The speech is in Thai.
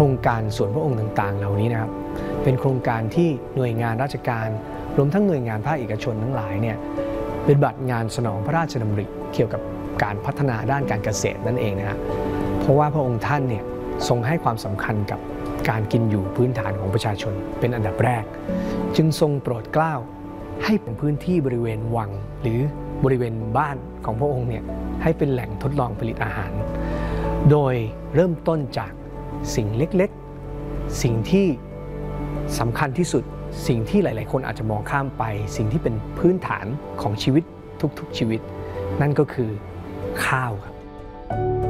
รงการส่วนพระองค์ต่างๆเหล่านี้นะครับเป็นโครงการที่หน่วยงานราชการรวมทั้งหน่วยงานภาคเอกชนทั้งหลายเนี่ยเป็นบัตรงานสนองพระราชดำริเกี่ยวกับการพัฒนาด้านการเกษตรนั่นเองนะครับเพราะว่าพระองค์ท่านเนี่ยทรงให้ความสำคัญกับการกินอยู่พื้นฐานของประชาชนเป็นอันดับแรกจึงทรงโปรดเกล้าให้เป็นพื้นที่บริเวณวังหรือบริเวณบ้านของพระองค์เนี่ยให้เป็นแหล่งทดลองผลิตอาหารโดยเริ่มต้นจากสิ่งเล็กๆสิ่งที่สำคัญที่สุดสิ่งที่หลายๆคนอาจจะมองข้ามไปสิ่งที่เป็นพื้นฐานของชีวิตทุกๆชีวิตนั่นก็คือข้าวครับ